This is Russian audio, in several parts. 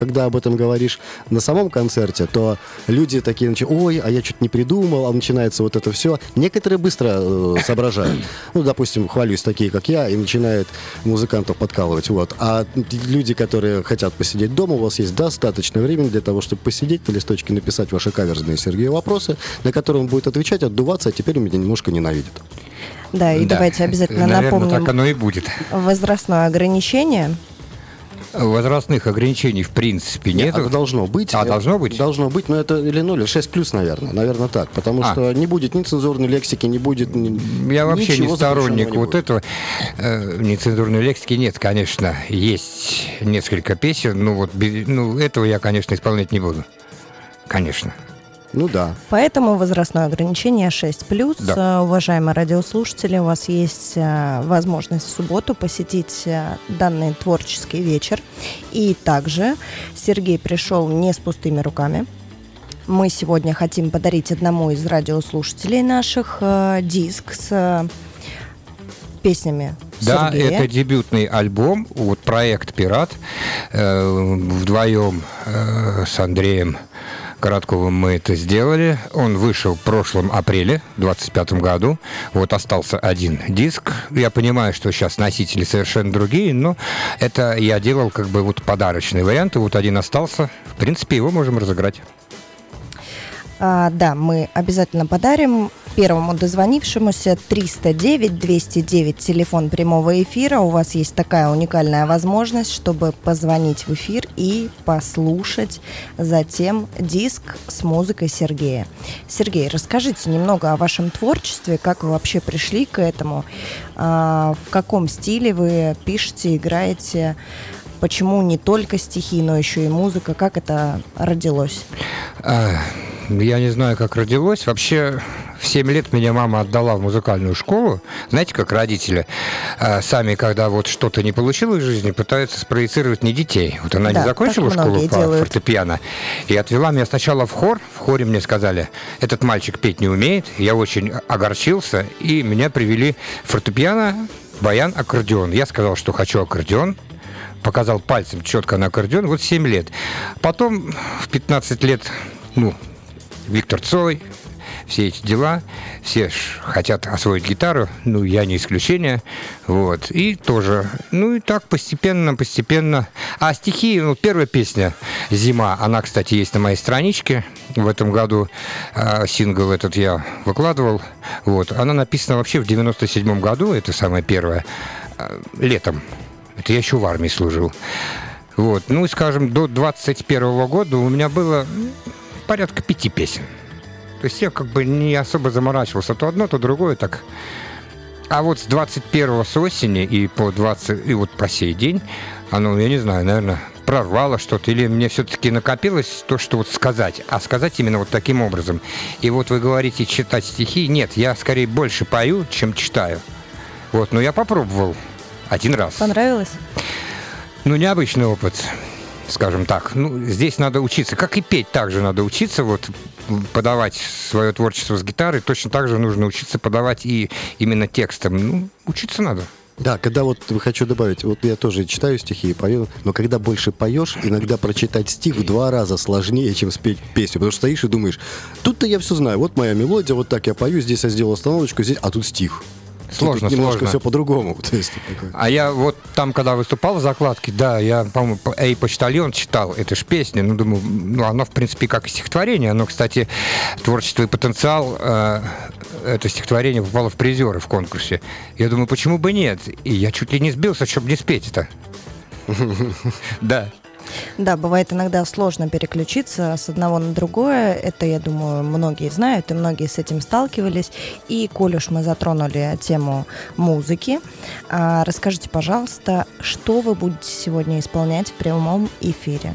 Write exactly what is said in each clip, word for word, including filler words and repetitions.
Когда об этом говоришь на самом концерте, то люди такие начинают: ой, а я что-то не придумал, а начинается вот это все. Некоторые быстро э, соображают. Ну, допустим, хвалюсь, такие, как я, и начинают музыкантов подкалывать. Вот. А люди, которые хотят посидеть дома, у вас есть достаточно времени для того, чтобы посидеть, на листочке написать ваши каверзные Сергею вопросы, на которые он будет отвечать, отдуваться, а теперь он меня немножко ненавидит. Да, и Да, давайте обязательно наверное, напомним так оно и будет. возрастное ограничение. Возрастных ограничений в принципе Нет, нет. а должно быть. А, должно быть? Должно быть, но это или ноль, или шесть плюс, наверное. Наверное, так. Потому А. что не будет ни цензурной лексики, не будет ни, Я вообще не ничего сторонник запрещенного не вот будет. этого. Э, нецензурной лексики нет, конечно. Есть несколько песен, ну вот без- ну, этого я, конечно, исполнять не буду. Конечно. Ну да. Поэтому возрастное ограничение шесть плюс. Да. Э, Уважаемые радиослушатели, у вас есть э, возможность в субботу посетить э, данный творческий вечер. И также Сергей пришел не с пустыми руками. Мы сегодня хотим подарить одному из радиослушателей наших э, диск с э, песнями Да, Сергея. это дебютный альбом, вот проект «Пират». Э, вдвоем э, с Андреем Коротковым мы это сделали. Он вышел в прошлом апреле, в двадцать пятом году. Вот остался один диск. Я понимаю, что сейчас носители совершенно другие, но это я делал как бы вот подарочный вариант. И вот один остался. В принципе, его можем разыграть. А, да, мы обязательно подарим первому дозвонившемуся. Триста девять двести девять телефон прямого эфира. У вас есть такая уникальная возможность, чтобы позвонить в эфир и послушать затем диск с музыкой Сергея. Сергей, расскажите немного о вашем творчестве, как вы вообще пришли к этому, а, в каком стиле вы пишете, играете, почему не только стихи, но еще и музыка, как это родилось? А, Я не знаю, как родилось. Вообще, в семь лет меня мама отдала в музыкальную школу. Знаете, как родители а, сами, когда вот что-то не получилось в жизни, пытаются спроецировать не детей. Вот она Да, не закончила так школу многие по делают. фортепиано и отвела меня сначала в хор. В хоре мне сказали: этот мальчик петь не умеет. Я очень огорчился, и меня привели в фортепиано, баян, аккордеон. Я сказал, что хочу аккордеон. Показал пальцем четко на аккордеон. Вот семь лет. Потом в пятнадцать лет, ну, Виктор Цой, все эти дела, все ж хотят освоить гитару, ну, я не исключение, вот, и тоже, ну, и так постепенно, постепенно, а стихи, ну, первая песня «Зима», она, кстати, есть на моей страничке, в этом году э, сингл этот я выкладывал, вот, она написана вообще в девяносто седьмом году, это самая первая, э, летом, это я еще в армии служил, вот, ну, и, скажем, до двадцать первого года у меня было порядка пяти песен. То есть я как бы не особо заморачивался. То одно, то другое так. А вот с двадцать первого с осени и по двадцать, и вот по сей день, оно, я не знаю, наверное, прорвало что-то. Или мне все-таки накопилось то, что вот сказать. А сказать именно вот таким образом. И вот вы говорите читать стихи. Нет, я скорее больше пою, чем читаю. Вот, но я попробовал один раз. Понравилось? Ну, необычный опыт, скажем так. Ну, здесь надо учиться. Как и петь, также надо учиться, вот, подавать свое творчество с гитарой. Точно так же нужно учиться подавать и именно текстом. Ну, учиться надо. Да, когда вот хочу добавить, вот я тоже читаю стихи и пою, но когда больше поешь, иногда прочитать стих в два раза сложнее, чем спеть песню. Потому что стоишь и думаешь: тут-то я все знаю, вот моя мелодия, вот так я пою, здесь я сделал остановочку, здесь, а тут стих. Сложно, Тут немножко сложно. все по-другому. То есть, такое. А я вот там, когда выступал в закладке, да, я, по-моему, «Эй, почтальон» читал, это ж песня, ну, думаю, ну, оно, в принципе, как и стихотворение, оно, кстати, творчество и потенциал, э, это стихотворение попало в призеры в конкурсе. Я думаю, почему бы нет? И я чуть ли не сбился, чтобы не спеть это. Да. Да, бывает иногда сложно переключиться с одного на другое. Это, я думаю, многие знают, и многие с этим сталкивались. И, коль уж мы затронули тему музыки, а, расскажите, пожалуйста, что вы будете сегодня исполнять в прямом эфире?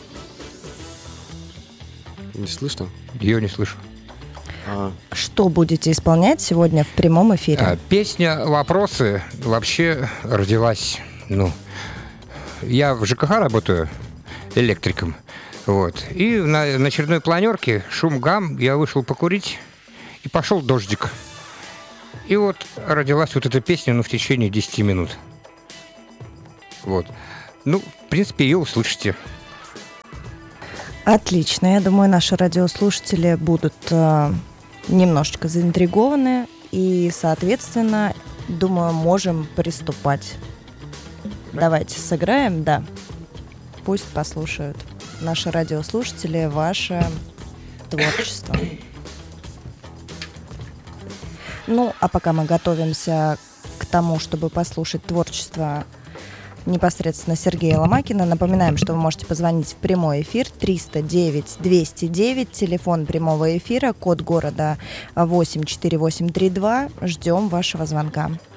Не слышно? Ее не слышу. А, Что будете исполнять сегодня в прямом эфире? А, песня «Вопросы» вообще родилась, ну, я в ЖКХ работаю электриком, вот, и на, на очередной планерке шум-гам, я вышел покурить, и пошел дождик. И вот родилась вот эта песня, ну, в течение десяти минут. Вот. Ну, в принципе, ее услышите. Отлично. Я думаю, наши радиослушатели будут э, немножечко заинтригованы. И, соответственно, думаю, можем приступать. Давайте сыграем, да. Пусть послушают наши радиослушатели ваше творчество. Ну, а пока мы готовимся к тому, чтобы послушать творчество непосредственно Сергея Ломакина, напоминаем, что вы можете позвонить в прямой эфир триста девять двести девять, телефон прямого эфира, код города восемь четыре восемь три два. Ждем вашего звонка.